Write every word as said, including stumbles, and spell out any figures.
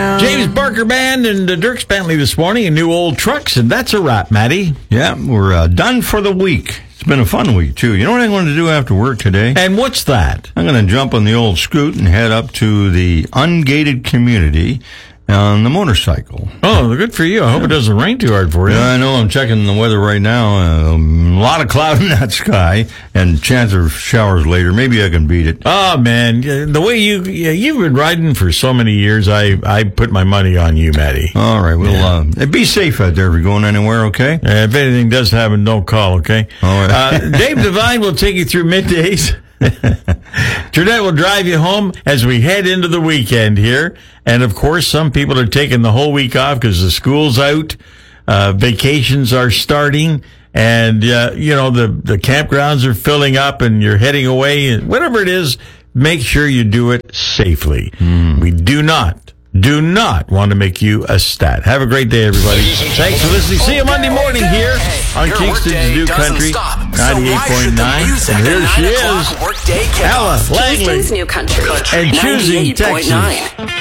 James Barker Band and uh, Dirk Bentley this morning in New Old Trucks, and that's a wrap, Matty. Yeah, we're uh, done for the week. It's been a fun week, too. You know what I'm going to do after work today? And what's that? I'm going to jump on the old scoot and head up to the ungated community on the motorcycle. Oh, good for you. I hope it doesn't rain too hard for you. Yeah, I know. I'm checking the weather right now. Uh, a lot of cloud in that sky and chance of showers later. Maybe I can beat it. Oh, man. The way you, you've been riding for so many years, I, I put my money on you, Matty. All right. Well, yeah. uh, be safe out there if you're going anywhere, okay? Uh, if anything does happen, don't call, okay? All right. uh, Dave Devine will take you through middays. Jeanette will drive you home as we head into the weekend here. And, of course, some people are taking the whole week off because the school's out. Uh, vacations are starting. And, uh, you know, the, the campgrounds are filling up and you're heading away. And whatever it is, make sure you do it safely. Mm. We do not, do not want to make you a stat. Have a great day, everybody. Thanks for listening. See you Monday morning here on Kingston's New Country, ninety-eight point nine. And here she is, Ella Langley, Kingston's New Country, and choosing Texas.